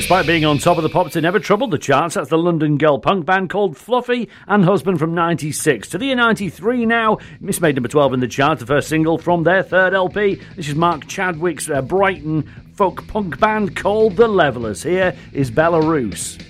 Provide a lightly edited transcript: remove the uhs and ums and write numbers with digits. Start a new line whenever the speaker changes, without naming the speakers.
Despite being on top of the pops, it never troubled the charts. That's the London girl punk band called Fluffy and Husband from 96. To the year 93 now, Miss made number 12 in the chart, the first single from their third LP. This is Mark Chadwick's Brighton folk punk band called The Levellers. Here is Belarus.